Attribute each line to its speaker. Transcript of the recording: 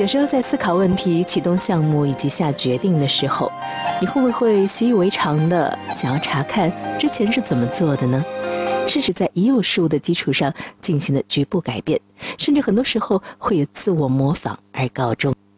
Speaker 1: 有时候在思考问题、启动项目以及下决定的时候，你会不会习以为常的想要查看之前是怎么做的呢？试试在已有事物的基础上进行的局部改变，甚至很多时候会有自我模仿而告终。